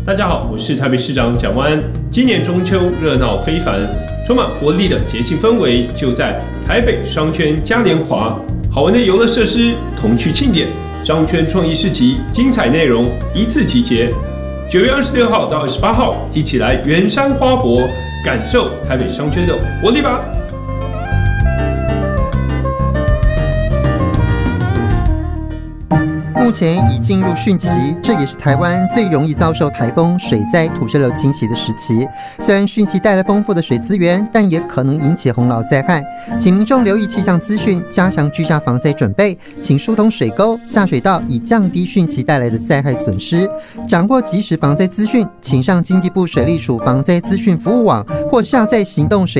大家好，我是台北市长蒋万安。今年中秋热闹非凡，充满活力的节庆氛围就在台北商圈嘉年华，好玩的游乐设施、童趣庆典、商圈创意市集，精彩内容一次集结。9月26号到28号，一起来圆山花博，感受台北商圈的活力吧！ 目前已进入汛期，这也是台湾最容易遭受台风、水灾、土石流侵袭的时期。虽然汛期带来丰富的水资源，但也可能引起洪涝灾害。请民众留意气象资讯，加强居家防灾准备，请疏通水沟、下水道，以降低汛期带来的灾害损失。掌握即时防灾资讯，请上经济部水利署防灾资讯服务网或下载行动水